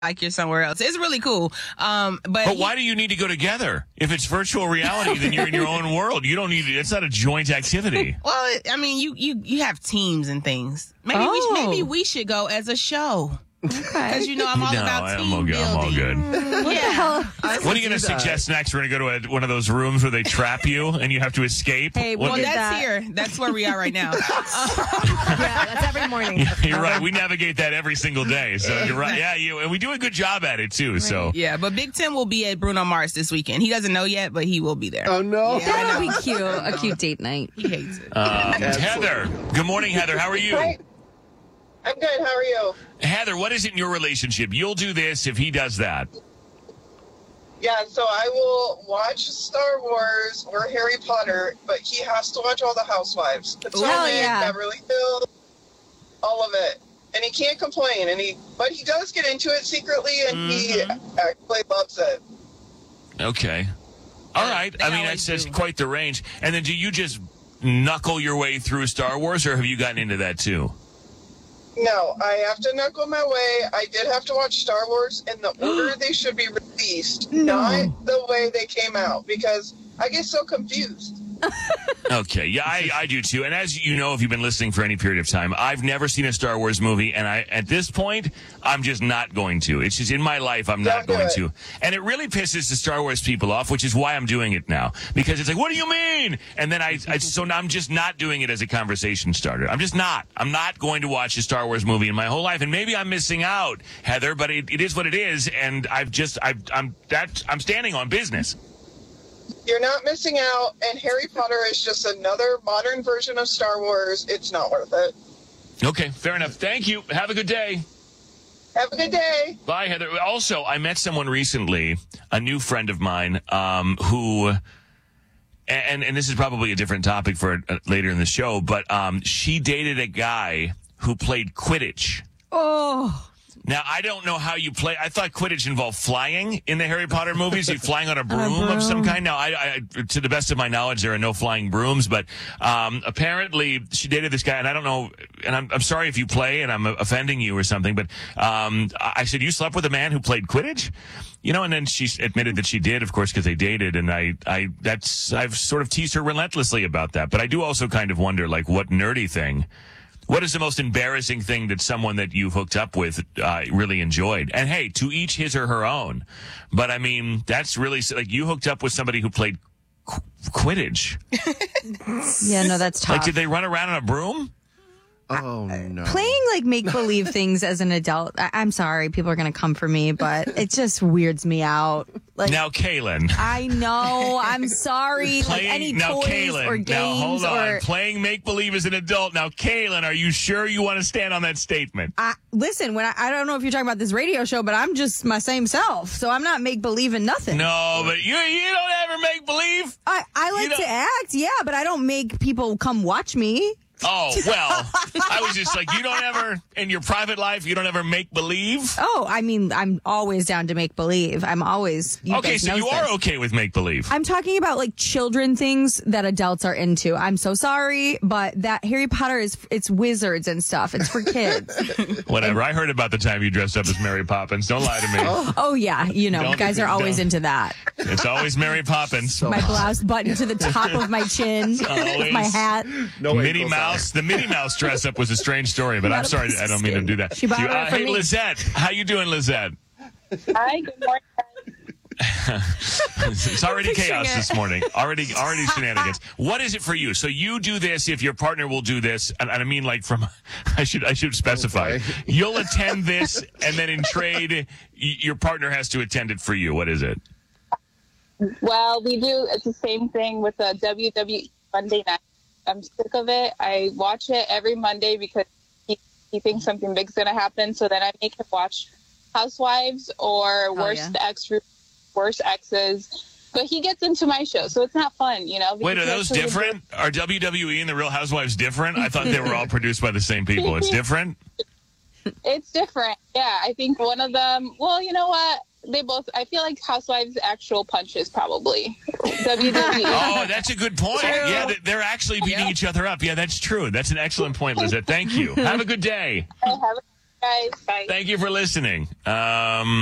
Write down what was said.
like you're somewhere else. It's really cool. But why do you need to go together? If it's virtual reality, then you're in your own world. You don't need it. It's not a joint activity. Well, I mean, you have teams and things. Maybe we should go as a show. Because I'm all about team building. I'm all good. Yeah. What are you going to suggest next? We're going to go to one of those rooms where they trap you and you have to escape? Hey, that's here. That's where we are right now. Yeah, that's every morning. You're right. We navigate that every single day. So you're right. Yeah, and we do a good job at it too. So yeah, but Big Tim will be at Bruno Mars this weekend. He doesn't know yet, but he will be there. Oh no, that would be cute. A cute date night. He hates it. Heather, good morning, Heather. How are you? Hi. I'm good. How are you? Heather, what is it in your relationship? You'll do this if he does that. Yeah, so I will watch Star Wars or Harry Potter, but he has to watch all the Housewives. Potomac, Beverly Hills, all of it. And he can't complain. But he does get into it secretly, and he actually loves it. Okay. All right. I mean, that's quite the range. And then do you just knuckle your way through Star Wars, or have you gotten into that too? No, I have to knuckle my way. I did have to watch Star Wars in the order they should be released, not the way they came out, because I get so confused. Okay, yeah, I do too. And as you know, if you've been listening for any period of time, I've never seen a Star Wars movie, and at this point, I'm just not going to. It's just in my life, I'm not going to. And it really pisses the Star Wars people off, which is why I'm doing it now. Because it's like, what do you mean? And then so now I'm just not doing it as a conversation starter. I'm just not. I'm not going to watch a Star Wars movie in my whole life. And maybe I'm missing out, Heather, but it is what it is. And I'm standing on business. You're not missing out, and Harry Potter is just another modern version of Star Wars. It's not worth it. Okay, fair enough. Thank you. Have a good day. Have a good day. Bye, Heather. Also, I met someone recently, a new friend of mine, who, and this is probably a different topic for later in the show, but she dated a guy who played Quidditch. Oh. Now, I don't know how you play. I thought Quidditch involved flying in the Harry Potter movies. You're flying on a broom of some kind. Now, I, to the best of my knowledge, there are no flying brooms, but apparently she dated this guy, and I don't know, and I'm sorry if you play and I'm offending you or something, but I said, you slept with a man who played Quidditch? And then she admitted that she did, of course, because they dated, and I've sort of teased her relentlessly about that. But I do also kind of wonder, like, what nerdy thing. What is the most embarrassing thing that someone that you've hooked up with really enjoyed? And hey, to each his or her own. But I mean, that's really like you hooked up with somebody who played Quidditch. Yeah, no, that's tough. Like, did they run around on a broom? Oh, no. Playing like make-believe things as an adult, I'm sorry, people are going to come for me, but it just weirds me out. Like, now, Kaylin. I know, I'm sorry. Like any toys Kaylin, or games now, hold on. or... Playing make-believe as an adult. Now, Kaylin, are you sure you want to stand on that statement? Listen, when I don't know if you're talking about this radio show, but I'm just my same self, so I'm not make-believe in nothing. No, but you don't ever make-believe? I like to act, yeah, but I don't make people come watch me. Oh, well, I was just like, you don't ever, in your private life, you don't ever make believe? Oh, I mean, I'm always down to make believe. I'm always... Okay, so you are okay with make believe. I'm talking about like children things that adults are into. I'm so sorry, but that Harry Potter it's wizards and stuff. It's for kids. Whatever. I heard about the time you dressed up as Mary Poppins. Don't lie to me. Oh yeah. Guys are always into that. It's always Mary Poppins. My blouse buttoned to the top of my chin. My hat. No, Minnie Mouse. The Minnie Mouse dress up was a strange story, but I'm sorry, I don't mean to do that. She borrowed it from hey, me. Lizette, how you doing, Lizette? Hi, good morning. It's already chaos this morning. Already shenanigans. What is it for you? So you do this if your partner will do this, and I mean like from I should specify. Okay. You'll attend this, and then in trade, your partner has to attend it for you. What is it? Well, we do. It's the same thing with the WWE Monday night. I'm sick of it. I watch it every Monday because he thinks something big's going to happen. So then I make him watch Housewives or Worst Exes. But he gets into my show, so it's not fun, Wait, are those different? Are WWE and the Real Housewives different? I thought they were all produced by the same people. It's different? It's different. Yeah, I think one of them, well, you know what? They both, I feel like Housewives' actual punches, probably. WWE. Oh, that's a good point. True. Yeah, they're actually beating each other up. Yeah, that's true. That's an excellent point, Lizette. Thank you. Have a good day. guys. Bye. Thank you for listening.